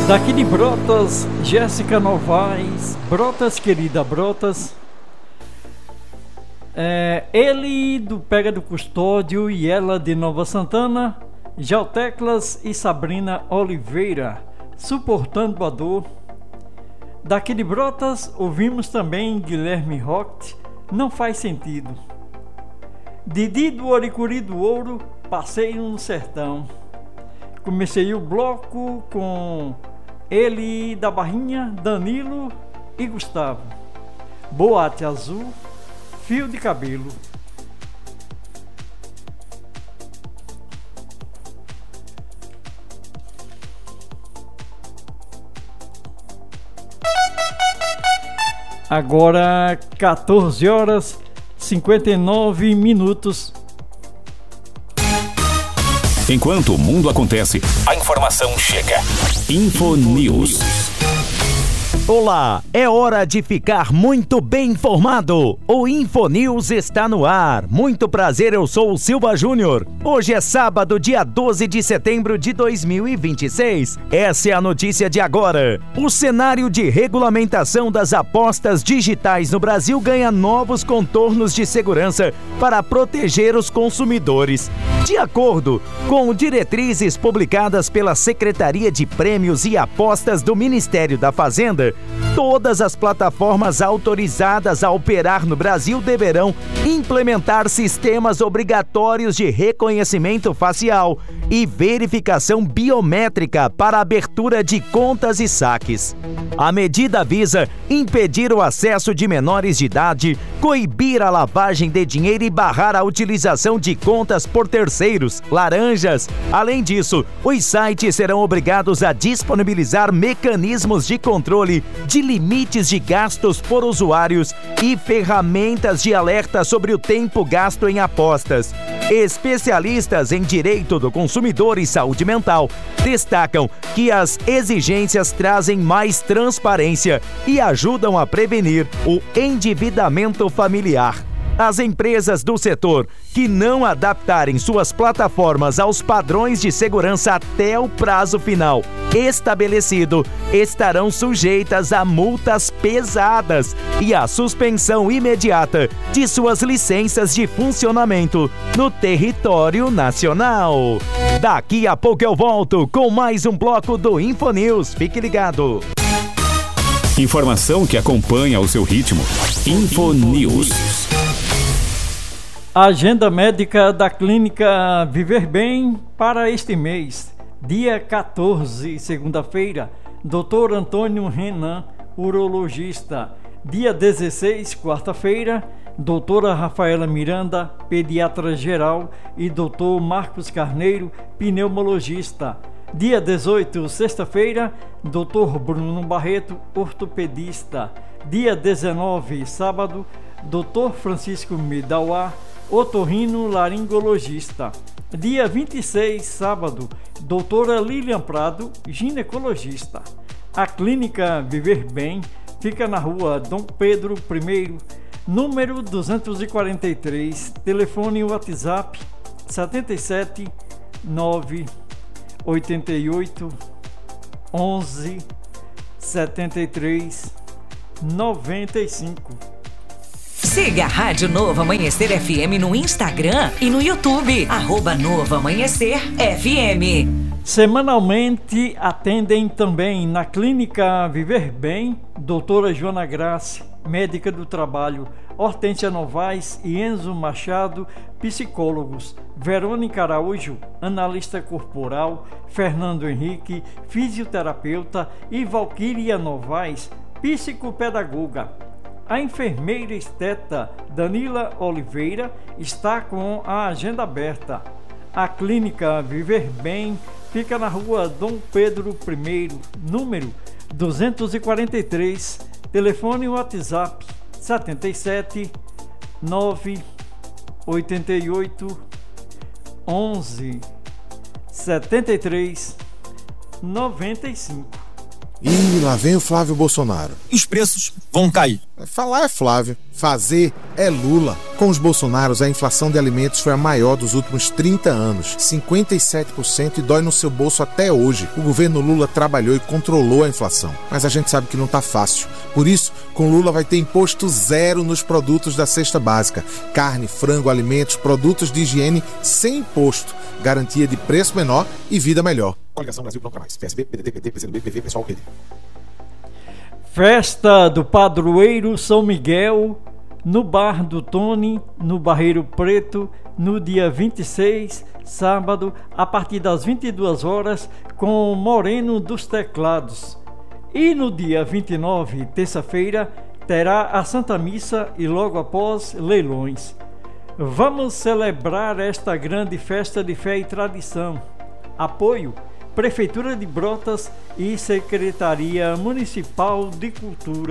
Daqui de Brotas, Jéssica Novaes. Brotas, querida Brotas. Ele do Pega do Custódio e ela de Nova Santana. Jalteclas e Sabrina Oliveira, suportando a dor. Daqui de Brotas, ouvimos também Guilherme Rocht, Não Faz Sentido. Didi do Oricuri do Ouro, Passeio no Sertão. Comecei o bloco com ele da Barrinha, Danilo e Gustavo. Boate Azul, Fio de Cabelo. Agora 14 horas 59 minutos. Enquanto o mundo acontece, a informação chega. Infonews. Olá, é hora de ficar muito bem informado. O Infonews está no ar. Muito prazer, eu sou o Silva Júnior. Hoje é sábado, dia 12 de setembro de 2026. Essa é a notícia de agora. O cenário de regulamentação das apostas digitais no Brasil ganha novos contornos de segurança para proteger os consumidores. De acordo com diretrizes publicadas pela Secretaria de Prêmios e Apostas do Ministério da Fazenda, todas as plataformas autorizadas a operar no Brasil deverão implementar sistemas obrigatórios de reconhecimento facial e verificação biométrica para abertura de contas e saques. A medida visa impedir o acesso de menores de idade, coibir a lavagem de dinheiro e barrar a utilização de contas por terceiros, laranjas. Além disso, os sites serão obrigados a disponibilizar mecanismos de controle de limites de gastos por usuários e ferramentas de alerta sobre o tempo gasto em apostas. Especialistas em direito do consumidor e saúde mental destacam que as exigências trazem mais transparência e ajudam a prevenir o endividamento familiar. As empresas do setor que não adaptarem suas plataformas aos padrões de segurança até o prazo final estabelecido estarão sujeitas a multas pesadas e a suspensão imediata de suas licenças de funcionamento no território nacional. Daqui a pouco eu volto com mais um bloco do Infonews. Fique ligado. Informação que acompanha o seu ritmo. Infonews. Agenda médica da Clínica Viver Bem para este mês. Dia 14, segunda-feira, Dr. Antônio Renan, urologista. Dia 16, quarta-feira, doutora Rafaela Miranda, pediatra geral, e Dr. Marcos Carneiro, pneumologista. Dia 18, sexta-feira, Dr. Bruno Barreto, ortopedista. Dia 19, sábado, Dr. Francisco Midauá, otorrino laringologista. Dia 26, sábado, doutora Lilian Prado, ginecologista. A Clínica Viver Bem fica na rua Dom Pedro I, número 243, telefone WhatsApp 77 9 88 11 73 95. Siga a Rádio Novo Amanhecer FM no Instagram e no YouTube, @Novo Amanhecer FM. Semanalmente atendem também na Clínica Viver Bem, doutora Joana Grace, médica do trabalho, Hortência Novaes e Enzo Machado, psicólogos, Verônica Araújo, analista corporal, Fernando Henrique, fisioterapeuta e Valquíria Novaes, psicopedagoga. A enfermeira esteta Danila Oliveira está com a agenda aberta. A Clínica Viver Bem fica na rua Dom Pedro I, número 243, telefone WhatsApp 77 9 88 11 73 95. Ih, lá vem o Flávio Bolsonaro. Os preços vão cair. Falar é Flávio, fazer é Lula. Com os Bolsonaros, a inflação de alimentos foi a maior dos últimos 30 anos, 57%, e dói no seu bolso até hoje. O governo Lula trabalhou e controlou a inflação, mas a gente sabe que não tá fácil. Por isso, com Lula vai ter imposto zero nos produtos da cesta básica. Carne, frango, alimentos, produtos de higiene sem imposto. Garantia de preço menor e vida melhor. Coligação Brasil Pronto Mais. PSB, PDT, PT, PCdoB, PV, PSOL, PD. Festa do Padroeiro São Miguel, no Bar do Tony, no Barreiro Preto, no dia 26, sábado, a partir das 22 horas, com Moreno dos Teclados. E no dia 29, terça-feira, terá a Santa Missa e logo após, leilões. Vamos celebrar esta grande festa de fé e tradição. Apoio Prefeitura de Brotas e Secretaria Municipal de Cultura.